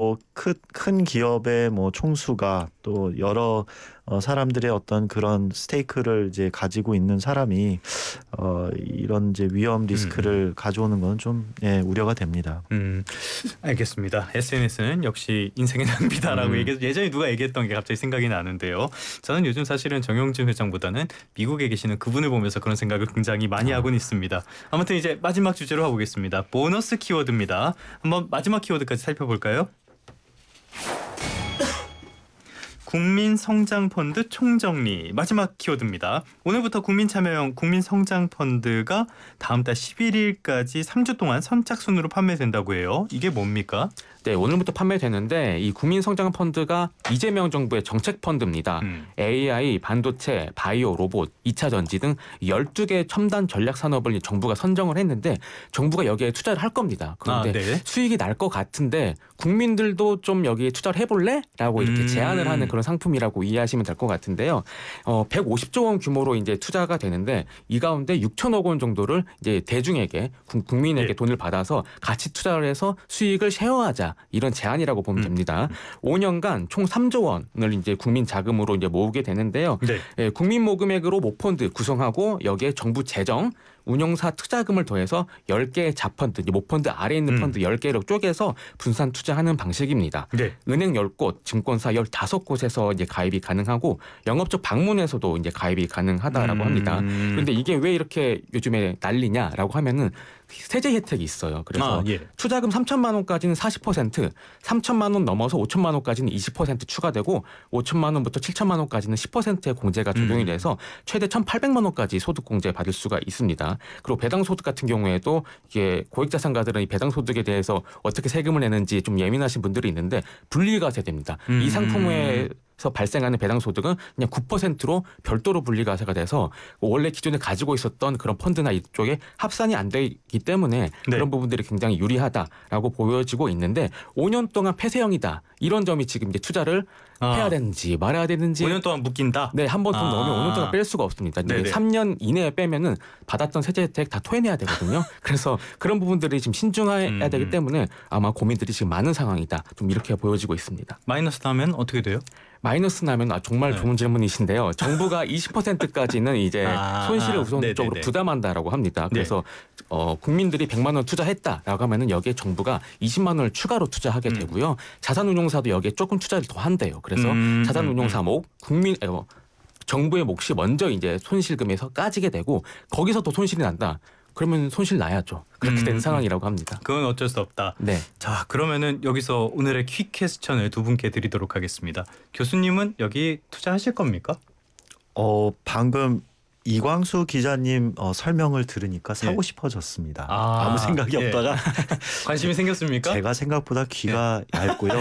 뭐 큰 기업의 뭐 총수가 또 여러 사람들의 어떤 그런 스테이크를 이제 가지고 있는 사람이 이런 이제 위험 리스크를 가져오는 건 좀 우려가 됩니다. 알겠습니다. SNS는 역시 인생의 낭비다라고 예전에 누가 얘기했던 게 갑자기 생각이 나는데요. 저는 요즘 사실은 정영진 회장보다는 미국에 계시는 그분을 보면서 그런 생각을 굉장히 많이 하고는 있습니다. 아무튼 이제 마지막 주제로 가보겠습니다. 보너스 키워드입니다. 한번 마지막 키워드까지 살펴볼까요? 국민성장펀드 총정리 마지막 키워드입니다. 오늘부터 국민참여형 국민성장펀드가 다음 달 11일까지 3주 동안 선착순으로 판매된다고 해요. 이게 뭡니까? 네, 오늘부터 판매되는데 이 국민성장펀드가 이재명 정부의 정책펀드입니다. AI, 반도체, 바이오, 로봇, 2차 전지 등 12개 첨단 전략 산업을 정부가 선정을 했는데 정부가 여기에 투자를 할 겁니다. 그런데 네. 수익이 날 것 같은데 국민들도 좀 여기에 투자를 해볼래? 라고 이렇게 제안을 하는 그런 상품이라고 이해하시면 될 것 같은데요. 150조 원 규모로 이제 투자가 되는데 이 가운데 6천억 원 정도를 이제 대중에게 국민에게 돈을 받아서 같이 투자를 해서 수익을 쉐어하자. 이런 제안이라고 보면 됩니다. 5년간 총 3조 원을 이제 국민 자금으로 이제 모으게 되는데요. 네. 국민 모금액으로 모펀드 구성하고 여기에 정부 재정, 운용사 투자금을 더해서 10개의 자펀드, 모펀드 아래에 있는 펀드 10개를 쪼개서 분산 투자하는 방식입니다. 네. 은행 10곳, 증권사 15곳에서 이제 가입이 가능하고 영업적 방문에서도 이제 가입이 가능하다라고 합니다. 그런데 이게 왜 이렇게 요즘에 난리냐라고 하면은 세제 혜택이 있어요. 그래서 투자금 3천만 원까지는 40%, 3천만 원 넘어서 5천만 원까지는 20% 추가되고 5천만 원부터 7천만 원까지는 10%의 공제가 적용이 돼서 최대 1,800만 원까지 소득 공제 받을 수가 있습니다. 그리고 배당 소득 같은 경우에도 이게 고액자산가들은 이 배당 소득에 대해서 어떻게 세금을 내는지 좀 예민하신 분들이 있는데 분리과세됩니다. 이 상품에서 발생하는 배당 소득은 그냥 9%로 별도로 분리과세가 돼서 원래 기존에 가지고 있었던 그런 펀드나 이쪽에 합산이 안 되기 때문에 그런 부분들이 굉장히 유리하다라고 보여지고 있는데 5년 동안 폐쇄형이다. 이런 점이 지금 이제 투자를 해야 되는지 말아야 되는지 5년 동안 묶인다? 네, 한 번 돈 넣으면 5년 동안 뺄 수가 없습니다. 3년 이내에 빼면은 받았던 세제 혜택 다 토해내야 되거든요. 그래서 그런 부분들이 지금 신중해야 되기 때문에 아마 고민들이 지금 많은 상황이다. 좀 이렇게 보여지고 있습니다. 마이너스 나면 어떻게 돼요? 마이너스 나면 정말 좋은 질문이신데요. 정부가 20%까지는 이제 손실을 우선적으로 부담한다라고 합니다. 그래서 국민들이 100만 원 투자했다라고 하면은 여기에 정부가 20만 원을 추가로 투자하게 되고요. 자산운용사도 여기에 조금 투자를 더 한대요. 그래서 자산운용사 목 정부의 몫이 먼저 이제 손실금에서 까지게 되고 거기서 또 손실이 난다. 그러면 손실 나야죠. 그렇게 된 상황이라고 합니다. 그건 어쩔 수 없다. 네. 자, 그러면은 여기서 오늘의 퀵 퀘스천을 두 분께 드리도록 하겠습니다. 교수님은 여기 투자하실 겁니까? 방금 이광수 기자님 설명을 들으니까 사고 싶어졌습니다. 아무 생각이 없다가 관심이 생겼습니까? 제가 생각보다 귀가 얇고요.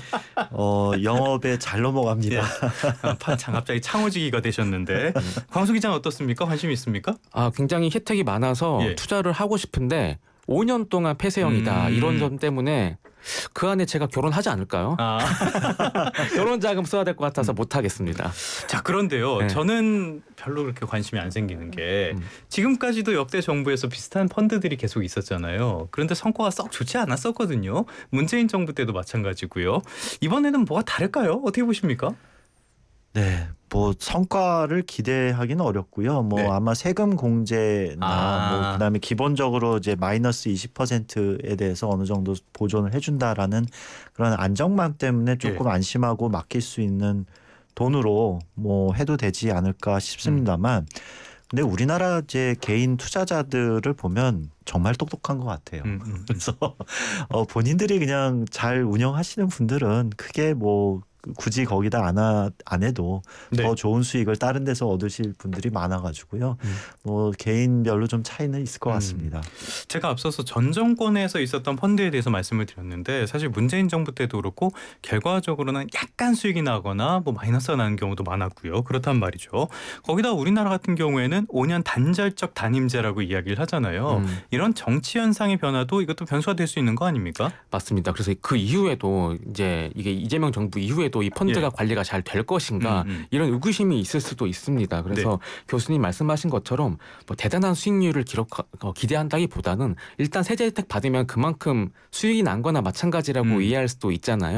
영업에 잘 넘어갑니다. 갑자기 창호지기가 되셨는데 광수 기자는 어떻습니까? 관심 있습니까? 굉장히 혜택이 많아서 투자를 하고 싶은데 5년 동안 폐쇄형이다. 이런 점 때문에 그 안에 제가 결혼하지 않을까요? 결혼 자금 써야 될 것 같아서 못 하겠습니다. 자, 그런데요. 저는 별로 그렇게 관심이 안 생기는 게 지금까지도 역대 정부에서 비슷한 펀드들이 계속 있었잖아요. 그런데 성과가 썩 좋지 않았었거든요. 문재인 정부 때도 마찬가지고요. 이번에는 뭐가 다를까요? 어떻게 보십니까? 네, 뭐 성과를 기대하기는 어렵고요. 아마 세금 공제나 그다음에 기본적으로 이제 마이너스 20%에 대해서 어느 정도 보존을 해준다라는 그런 안정망 때문에 조금 안심하고 맡길 수 있는 돈으로 해도 되지 않을까 싶습니다만, 근데 우리나라 이제 개인 투자자들을 보면 정말 똑똑한 것 같아요. 그래서 본인들이 그냥 잘 운영하시는 분들은 크게 굳이 거기다 안 해도 더 좋은 수익을 다른 데서 얻으실 분들이 많아가지고요. 개인별로 좀 차이는 있을 것 같습니다. 제가 앞서서 전 정권에서 있었던 펀드에 대해서 말씀을 드렸는데 사실 문재인 정부 때도 그렇고 결과적으로는 약간 수익이 나거나 마이너스가 나는 경우도 많았고요. 그렇단 말이죠. 거기다 우리나라 같은 경우에는 5년 단절적 단임제라고 이야기를 하잖아요. 이런 정치 현상의 변화도 이것도 변수가 될 수 있는 거 아닙니까? 맞습니다. 그래서 그 이후에도 이제 이게 이재명 정부 이후에도 이 펀드가 관리가 잘 될 것인가 이런 의구심이 있을 수도 있습니다. 그래서 교수님 말씀하신 것처럼 대단한 수익률을 기대한다기보다는 일단 세제 혜택 받으면 그만큼 수익이 난 거나 마찬가지라고 이해할 수도 있잖아요.